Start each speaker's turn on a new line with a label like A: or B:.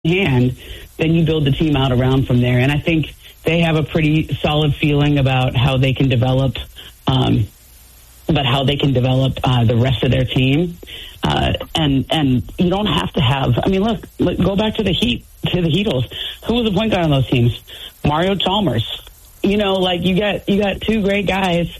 A: hand, then you build the team out around from there. And I think they have a pretty solid feeling about how they can develop, the rest of their team. And you don't have to have. I mean, look, go back to the Heatles. Who was the point guard on those teams? Mario Chalmers. You know, like you got two great guys